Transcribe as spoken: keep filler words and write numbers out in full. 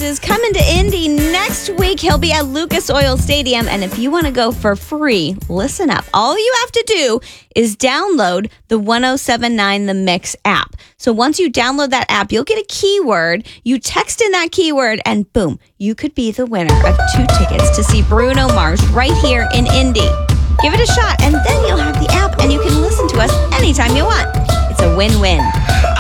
is coming to Indy next week. He'll be at Lucas Oil Stadium. And if you want to go for free, listen up. All you have to do is download the ten seventy-nine The Mix app. So once you download that app, you'll get a keyword. You text in that keyword and boom, you could be the winner of two tickets to see Bruno Mars right here in Indy. Give it a shot and then you'll have the app and you can listen to us anytime you want. It's a win-win.